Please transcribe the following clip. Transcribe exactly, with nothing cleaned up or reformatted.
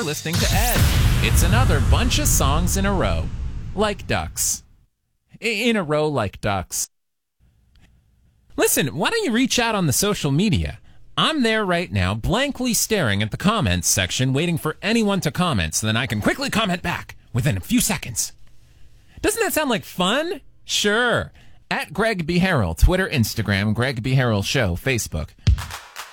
listening to Ed. It's another bunch of songs in a row. Like ducks. In a row like ducks. Listen, why don't you reach out on the social media? I'm there right now, blankly staring at the comments section, waiting for anyone to comment so then I can quickly comment back within a few seconds. Doesn't that sound like fun? Sure. At Greg B. Harrell, Twitter, Instagram, Greg B. Harrell Show, Facebook.